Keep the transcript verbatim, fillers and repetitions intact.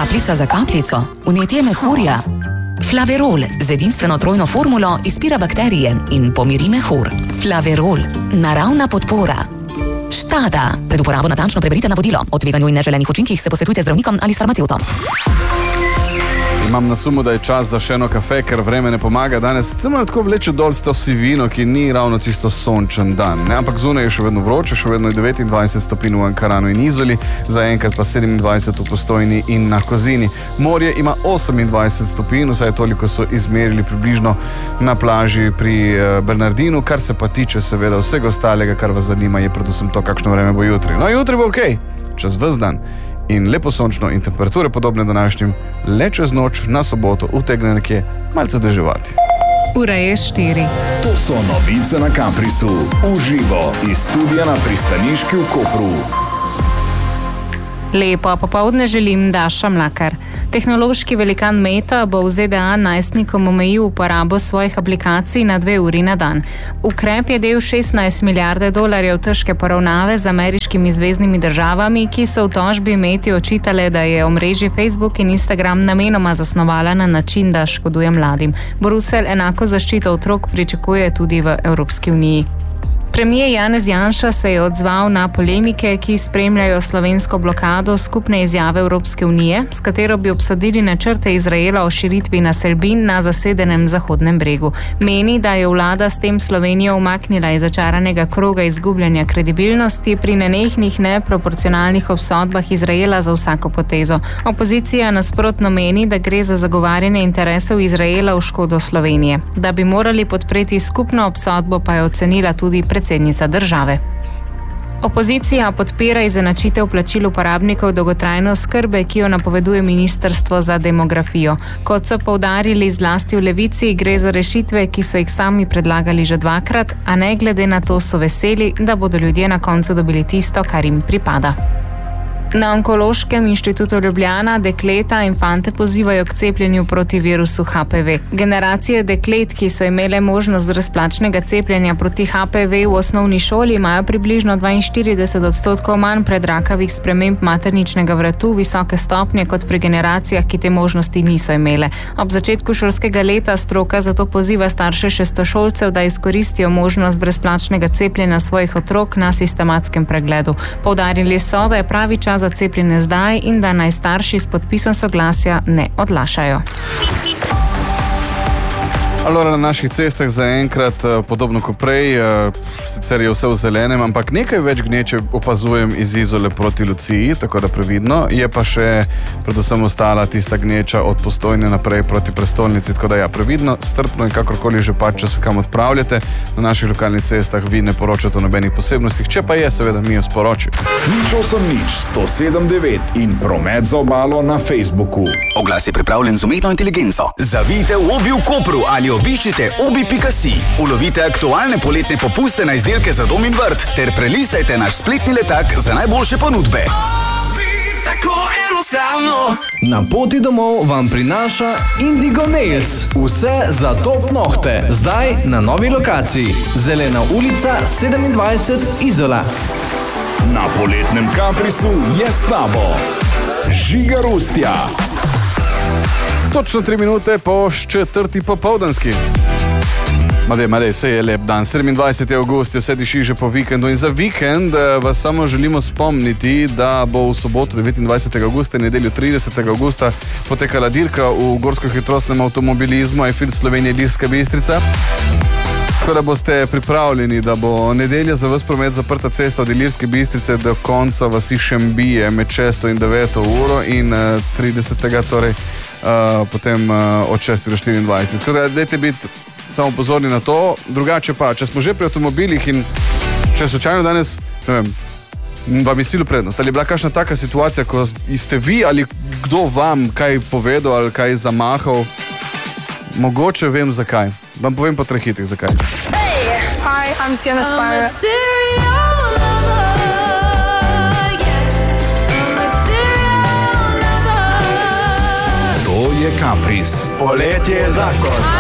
Kapljica za kapljico, vnetje mehurja. Flaverol z edinstveno trojno formulo izpira bakterije in pomiri mehur. Flaverol, naravna podpora. Štada. Pred uporabo natančno preberite navodilo. O tveganju in neželenih učinkih se posvetujte z zdravnikom ali s farmacevtom. Imam na sumu, da je čas za še eno kafe, ker vreme ne pomaga. Danes se malo tako vleče dol s to sivino, ki ni ravno čisto sončen dan. Ne? Ampak zunaj je še vedno vroče, še vedno je devetindvajset stopinj v Ankaranu in Izoli, zaenkrat pa sedemindvajset v Postojni in na Kozini. Morje ima osemindvajset stopinj, vsaj toliko so izmerili približno na plaži pri Bernardinu. Kar se pa tiče seveda vsega ostalega, kar vas zanima, je predvsem to, kakšno vreme bo jutri. No, jutri bo okej, čez ves dan. In lepo sončno in temperature podobne današnjim, le čez noč na soboto utegne nekje malce deževati. Ura je štiri. To so novice na Kamprisu. Uživo iz studia na Pristaniški v Kopru. Lepo popoldne želim, Daša Mlakar. Tehnološki velikan Meta bo v ZDA najstnikom omejil uporabo svojih aplikacij na dve uri na dan. Ukrep je del šestnajst milijarde dolarjev težke poravnave z ameriškimi zveznimi državami, ki so v tožbi Meti očitale, da je omrežje Facebook in Instagram namenoma zasnovala na način, da škoduje mladim. Bruselj enako zaščito otrok pričakuje tudi v Evropski uniji. Premijer Janez Janša se je odzval na polemike, ki spremljajo slovensko blokado skupne izjave Evropske unije, s katero bi obsodili načrte Izraela o širitvi naselbin na zasedenem Zahodnem bregu. Meni, da je vlada s tem Slovenijo umaknila iz začaranega kroga izgubljanja kredibilnosti pri nenehnih neproporcionalnih obsodbah Izraela za vsako potezo. Opozicija nasprotno meni, da gre za zagovarjanje interesov Izraela v škodo Slovenije. Da bi morali podpreti skupno obsodbo, pa je ocenila tudi predsednica države. Opozicija podpira izenačitev plačil uporabnikov dolgotrajne oskrbe, ki jo napoveduje Ministrstvo za demografijo. Kot so poudarili zlasti v Levici, gre za rešitve, ki so jih sami predlagali že dvakrat, a ne glede na to so veseli, da bodo ljudje na koncu dobili tisto, kar jim pripada. Na Onkološkem inštitutu Ljubljana dekleta in fante pozivajo k cepljenju proti virusu H P V. Generacije deklet, ki so imele možnost brezplačnega cepljenja proti H P V v osnovni šoli, imajo približno dvainštirideset odstotkov manj predrakavih sprememb materničnega vratu, visoke stopnje kot pri generacijah, ki te možnosti niso imele. Ob začetku šolskega leta stroka zato poziva starše šestošolcev, da izkoristijo možnost brezplačnega cepljenja svojih otrok na sistematskem pregledu. Poudarili so, da je pravi čas za cepljenje zdaj in da naj starši s podpisom soglasja ne odlašajo. Alora, na naših cestah zaenkrat podobno kot prej, sicer je vse v zelenem, ampak nekaj več gneče opazujem iz Izole proti Luciji, tako da previdno. Je pa še predvsem ostala tista gneča od Postojne naprej proti prestolnici, tako da ja, previdno, strpno in kakorkoli že pač, če se kam odpravljate. Na naših lokalnih cestah vi ne poročate o nobenih posebnostih, če pa je, seveda mi jo sporoči. Nič osem nič, sto sedem devet in promet za obalo na Facebooku. Oglas je pripravljen z umetno inteligenco. Zavijte v Obi v Kopru ali obiščite obi pika si. Ulovite aktualne poletne popuste na izdelke za dom in vrt ter prelistajte naš spletni letak za najboljše ponudbe. Obi, tako enostavno. Na poti domov vam prinaša Indigo Nails. Vse za top nohte. Zdaj na novi lokaciji. Zelena ulica sedemindvajset Izola. Na poletnem Kamprisu je s tabo Žiga Rustja. Točno tri minute po četrti popoldanski. Madej, madej, sej je lep dan. sedemindvajseti avgust je, vse diši že po vikendu in za vikend vas samo želimo spomniti, da bo v soboto devetindvajsetega avgusta in nedeljo tridesetega avgusta potekala dirka v gorsko-hitrostnem avtomobilizmu Airfield Slovenija Ilirska Bistrica. Tako da boste pripravljeni, da bo nedelja za vas promet zaprta cesta od Ilirske Bistrice do konca vasi Šembije med šesto in deveto uro in tridesetega torej uh, potem uh, od šestih do štiriindvajsetih. Tako da dajte biti samo pozorni na to. Drugače pa, če smo že pri avtomobilih in če slučajno danes, ne vem, vam je silo prednost, ali je bila kakšna taka situacija, ko ste vi ali kdo vam kaj povedal ali kaj zamahal, mogoče vem zakaj. Vam povem po treh hitih zakaj. Hey! Hi, I'm Sienna Spire. To je Kampris. Poletje je zakon.